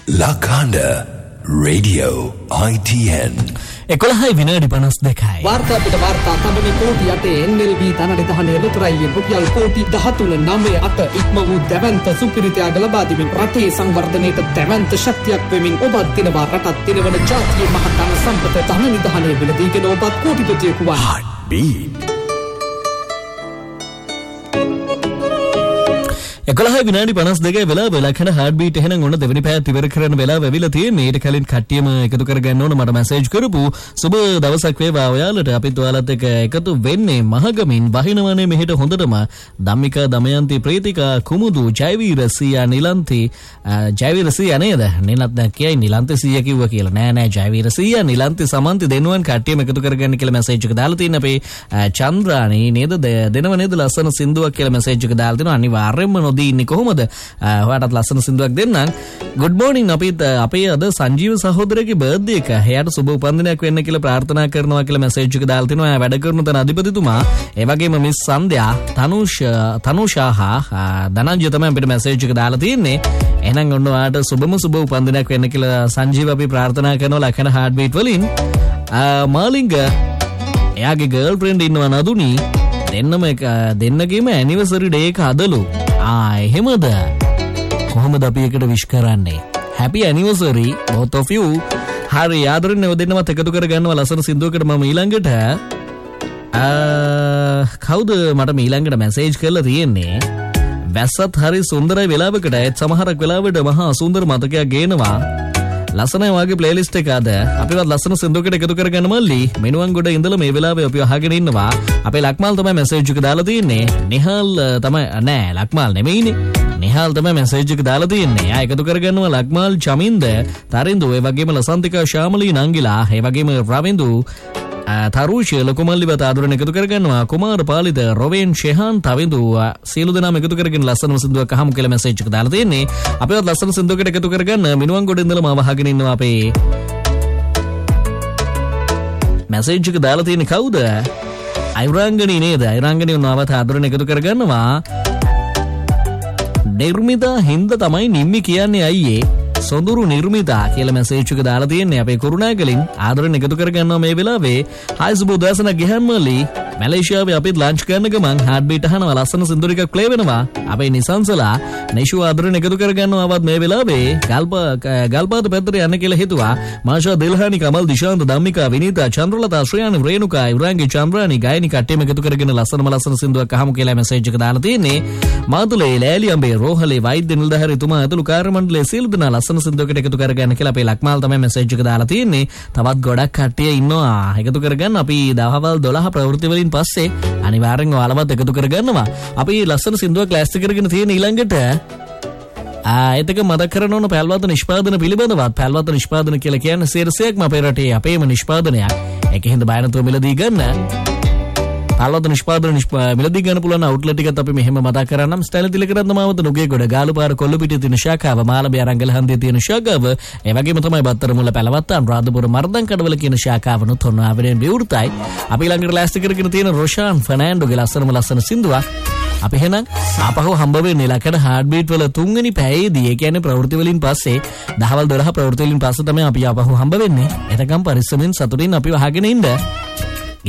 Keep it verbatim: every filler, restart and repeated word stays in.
Lakanda Radio I T N එකොළහයි විනාඩි පනස් දෙකයි. වාර්තා පිට වාර්තා තබන කෝටි අටේ එන් එල් බී ධනනිධානයේ ලොතරැයියේ රුපියල් කෝටි දහතුන නවය අට ඉක්ම වූ දැවැන්ත සුපිරිතයාග ලබා දෙමින් රටේ සංවර්ධනයට දැවැන්ත ශක්තියක් වෙමින් ඔබත් දිනවා රටත් දිනවන ජාතියේ මහතන සම්පත ධනනිධානයේ වෙලදීගෙන ඔබත් කෝටිපතියෙකු වන්න. Heartbeat. එකොළහයි විනාඩි පනස් දෙකයි වෙලාව. ලක්ෂණ හાર્ට් බීට් එහෙනම් ඔන්න දෙවෙනි පැයත් ඉවර කරන්න වෙලාව ඇවිල්ලා තියෙන්නේ. ඊට කලින් කට්ටියම එකතු කරගන්න ඕන මට මැසේජ් කරපු සුබ දවසක් වේවා ඔයාලට. අපිත් ඔයාලත් එක්ක එකතු වෙන්නේ මහගමින් බහිනවනේ මෙහෙට හොඳටම ධම්මිකා දමයන්ති ප්‍රීතිකා කුමුදු ජයවීර සීයා නිලන්ති ජයවීර සීයා නේද? නිලන්ත කියයි නිලන්ත සීයා කිව්වා කියලා. නෑ නෑ ජයවීර සීයා නිලන්ති සමන්ති දෙනුවන් කට්ටියම එකතු කරගන්න කියලා මැසේජ් එක දාලා තියෙන අපේ චන්ද්‍රානි නේද? දෙනව නේද? ලස්සන සින්දුවක් කියලා මැසේජ් එක දාලා තිනවා. අනිවාර්යයෙන්ම ඉන්නේ කොහොමද? ඔයාටත් ලස්සන සින්දුවක් දෙන්නම්. good morning අපිත් අපේ අද සංජීව සහෝදරගේ බර්ත්ඩේ එක. එයාට සුබ උපන්දිනයක් වෙන්න කියලා ප්‍රාර්ථනා කරනවා කියලා මැසේජ් එක දාලා තිනවා. එයා වැඩ කරන තන අධිපතිතුමා. ඒ වගේම මිස් සන්ධ්‍යා, තනුෂ්, තනුෂා හා ධනංජය තමයි අපිට මැසේජ් එක දාලා තියෙන්නේ. එහෙනම් ඔන්න ඔයාට සුබම සුබ උපන්දිනයක් වෙන්න කියලා සංජීව අපි ප්‍රාර්ථනා කරනවා ලක්ෂණ හાર્ට් බීට් වලින්. මාලිංග එයාගේ ගර්ල් ෆ්‍රෙන්ඩ් ඉන්නවා නදුනි. දෙන්නම එක දෙන්නගේම ඇනිවර්සරි ඩේ එක අදලු. ආ එහෙමද? කොහොමද අපි එකට විශ් කරන්නේ? happy anniversary both of you. හරි ආදරෙන් නව දෙන්නවත් එකතු කරගන්නවා ලස්සන සින්දුවකට. මම ඊළඟට ආ කවුද මට ඊළඟට මැසේජ් කරලා තියෙන්නේ? වැස්සත් හරි සුන්දරයි වෙලාවකට ඒත් සමහරක් වෙලාවට මහා සුන්දර මතකයක් ගේනවා. ලස්සනයි වාගේ ප්ලේලිස්ට් එක අද අපිවත් ලස්සන සින්දුවකට එකතු කරගන්න මල්ලි. මෙනුවන් ගොඩ ඉඳලා මේ වෙලාවේ අපි අහගෙන ඉන්නවා. අපේ ලක්මාල් තමයි මැසේජ් එක දාලා තියෙන්නේ. නිහාල් තමයි නෑ ලක්මාල් නෙමෙයිනේ. නිහාල් තමයි මැසේජ් එක දාලා තියෙන්නේ. ආ එකතු කරගන්නවා ලක්මාල්, චමින්ද, තරින්දු, ඒ වගේම ලසන්තිකා, ශාමලී, නංගිලා, ඒ වගේම රවින්දු, තරුෂ, ලොකුමල්ලිවත් ආදරෙන් එකතු කරගන්නවා. කුමාර, පාලිත, රොවෙන්, ෂෙහාන්, තවින්දු සියලු දෙනාම එකතු කරගෙන ලස්සන සින්දුවක් අහමු කියලා මැසේජ් එක දාලා තියෙන්නේ. අපිවත් ලස්සන සින්දුවකට එකතු කරගන්න මිනුවන් ගොඩ ඉඳලා මාව අහගෙන ඉන්නවා. අපේ මැසේජ් එක දාලා තියෙන්නේ කවුද? අයිරාංගනී නේද? අයිරාංගනී උන්වවත් ආදරෙන් එකතු කරගන්නවා. නිර්මිතා හින්ද තමයි නිම්මි කියන්නේ අයියේ. සොඳුරු නිර්මිතා කියලා මැසේජ් එක දාලා තියෙන්නේ. අපේ කුරුණෑගලින් ආදරෙන් එකතු කරගන්නවා මේ වෙලාවේ. හායි සුබ උදෑසන ගෙහන්මලි මැලේසියාවේ අපිත් ලන්ච් කරන ගමන් හાર્ට් බීට් අහනවා. ලස්සන සින්දුර එකක් ප්ලේ වෙනවා. අපේ නිසංසලා නේෂු ආදරෙන් එකතු කරගන්නවවත් මේ වෙලාවේ. ගල්ප ගල්පාත පැත්තට යන්න කියලා හිතුවා. මාෂා දිල්හානි, කමල්, දිශාන්ත, ධම්මිකා, විනීතා, චන්ද්‍රලතා, ශ්‍රේයානි, රේණුකා, ඉවරාංගි, චන්ද්‍රානි, ගායනි කට්ටියම එකතු කරගෙන ලස්සනම ලස්සන සින්දුවක් අහමු කියලා මැසේජ් එක දාලා තියෙන්නේ. මාතුලේ, ලෑලි අඹේ, රෝහලේ, වෛද්‍ය නිලධාරීතුමා ඇතුළු කාර්ය මණ්ඩලයේ සියලු දෙනා ලස්සන සින්දුවකට එකතු කරගන්න කියලා අපේ ලක්මාල් තමයි මැසේජ් එක දාලා තියෙන්නේ. තවත් ගොඩක් කට්ටිය ඉන්නවා එකතු කරගන්න. අපි දහවල් දොළහ ප්‍රවෘත්ති වලින් පස්සේ අනිවාර්යෙන් ඔයාලවත් එකතු කරගන්නවා. අපි ලස්සන සින්දුවක් ක්ලාස් කරගෙන තියෙන ඊළඟට ආ එතක මතක් කරන ඕන පැල්වත නිෂ්පාදන පිළිබඳවත්. පැල්වත නිෂ්පාදන කියලා කියන්නේ සියරසයක්ම අපේ රටේ අපේම නිෂ්පාදනයක්. ඒක හින්දා බය නැතුව මිලදී ගන්න. පැල්වත නිෂ්පාදන මිලදී ගන්න පුළුවන් අවුට්ලට් එකත් අපි මෙහෙම මතක් කරන්නම්. ස්ටයිල් තිලකරත්න මාවත නුගේගොඩ ගාලුපාර කොල්ලපිටිය තියෙන ශාඛාව, මාළඹේ අරංගල හන්දියේ තියෙන ශාඛාව, ඒ වගේම තමයි බත්තර මුල පැලවත්ත අනුරාධපුර මර්දන් කඩවල කියන ශාඛාවනුත් ඔන්නාවෙන් විවෘතයි. අපි ළඟට ලෑස්ති කරගෙන තියෙන රොෂාන් ෆර්නෑන්ඩෝගේ ලස්සනම ලස්සන සින්දුවක්. අපි එහෙනම් ආපහු හම්බ වෙන්නේ ලකඩ හાર્ට් බීට් වල තුන්වෙනි පැයේදී. ඒ කියන්නේ ප්‍රවෘත්ති වලින් පස්සේ දහවල් දොළහ ප්‍රවෘත්ති වලින් පස්සේ තමයි අපි ආපහු හම්බ වෙන්නේ. එතකම් පරිස්සමෙන් සතුටින් අපි වහගෙන ඉන්න.